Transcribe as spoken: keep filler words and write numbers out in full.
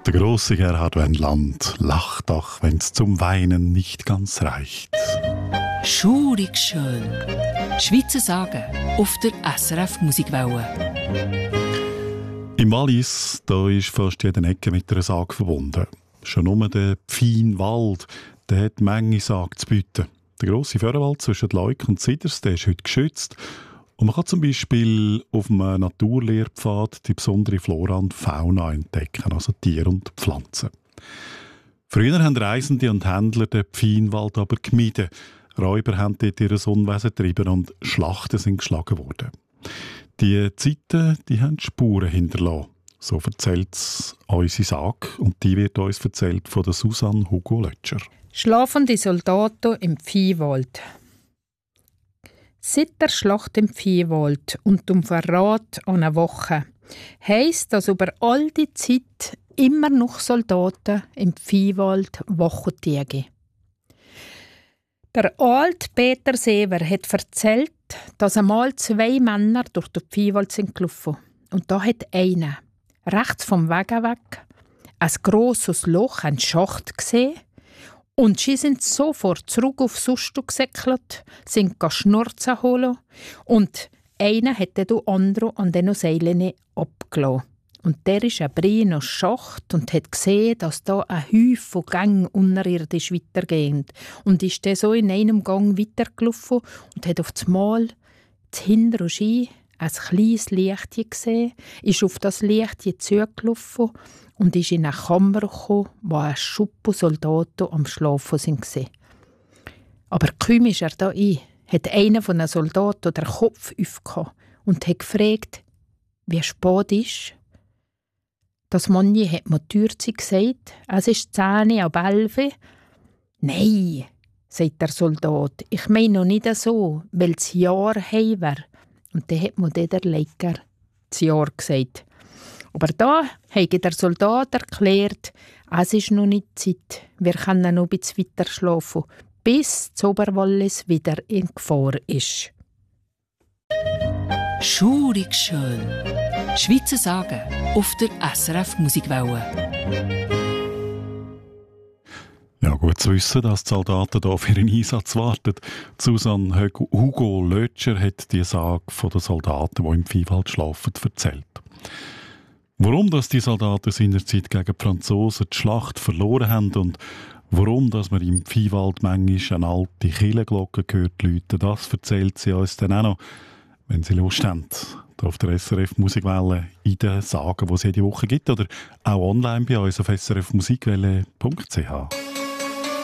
Der große Gerhard Wendland lacht doch, wenn's zum Weinen nicht ganz reicht. Schurig schön. Schweizer Sagen auf der S R F Musikwelle. Im Wallis da ist fast jede Ecke mit einer Sage verbunden. Schon nur der Pfeinwald, der hat Menge Sage zu bieten. Der grosse Föhrenwald zwischen Leuk und Siders, der ist heute geschützt. Und man kann zum Beispiel auf einem Naturlehrpfad die besondere Flora und Fauna entdecken, also Tiere und Pflanzen. Früher haben Reisende und Händler den Pfeinwald aber gemieden. Räuber haben dort ihr Unwesen getrieben und Schlachten sind geschlagen worden. Die Zeiten die haben Spuren hinterlassen. So erzählt es unsere Sage und die wird uns erzählt von der Susanne Hugo Lötscher. Schlafende Soldaten im Pfeinwald. Seit der Schlacht im Pfeinwald und dem Verrat an einer Woche heisst, dass über all die Zeit immer noch Soldaten im Pfeinwald Wache tägen. Der alte Peter Sever hat erzählt, dass einmal zwei Männer durch den Pfeinwald sind gelaufen. Und da hat einer, rechts vom Weg weg, ein grosses Loch, einen Schacht gesehen. Und sie sind sofort zurück auf Susto gesäckelt, sind Schnurzen holen und einer hat den anderen an den Seilen abgelassen. Und der ist ein brauner Schacht und hat gesehen, dass da ein Häufchen Gänge unterirdisch weitergehen. Und ist dann so in einem Gang weitergelaufen und hat auf das Mal hinter und Ski ein kleines Lichtchen gesehen, ist auf das Lichtchen zugelaufen und ist in eine Kammer gekommen, wo ein Schuppen Soldaten am Schlafen waren. Aber kaum ist er da ein, hat einer von den Soldaten den Kopf aufgehauen und hat gefragt, wie spät ist. Das Mannje hat mir die Türzeit gesagt, es ist zehn ab elf. Nein, sagt der Soldat, ich meine noch nicht so, weil das Jahr heim wäre. Und dann hat mir der Leger das Jahr gesagt. Aber da hat der Soldat erklärt, es ist noch nicht Zeit, wir können noch ein bisschen weiter schlafen, bis das Oberwallis wieder in Gefahr ist. Schurig schön. Schweizer Sagen auf der S R F Musikwelle. Ja, gut zu wissen, dass die Soldaten hier für ihren Einsatz warten. Susanne Hugo Lötscher hat die Sage von den Soldaten, die im Pfeinwald schlafen, erzählt. Warum dass die Soldaten seinerzeit gegen die Franzosen die Schlacht verloren haben und warum dass man im Pfeinwald manchmal eine alte Kirchenglocke gehört läuten, das erzählt sie uns dann auch noch, wenn sie Lust haben. Hier auf der S R F Musikwelle in den Sagen, die es jede Woche gibt, oder auch online bei uns auf s r f musikwelle punkt c h.